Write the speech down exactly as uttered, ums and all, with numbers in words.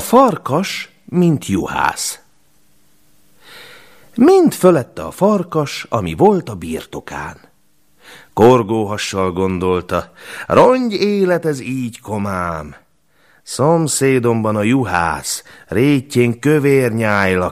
farkas, mint juhász. Mind fölette a farkas, ami volt a birtokán. Korgóhassal gondolta, rongy élet ez így, komám. Szomszédomban a juhász, rétjén kövér nyáj